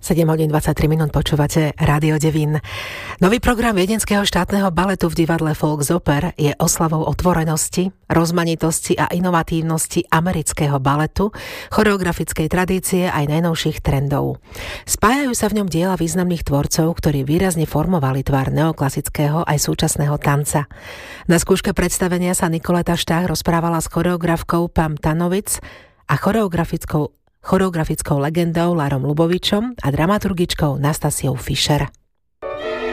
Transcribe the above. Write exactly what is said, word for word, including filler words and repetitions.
sedem hodín dvadsaťtri minút počúvate Rádio Devín. Nový program Viedenského štátneho baletu v divadle Volksoper je oslavou otvorenosti, rozmanitosti a inovatívnosti amerického baletu, choreografickej tradície aj najnovších trendov. Spájajú sa v ňom diela významných tvorcov, ktorí výrazne formovali tvár neoklasického aj súčasného tanca. Na skúške predstavenia sa Nikoleta Štách rozprávala s choreografkou Pam Tanovic a choreografickou choreografickou legendou Larom Lubovičom a dramaturgičkou Nastasiou Fischer.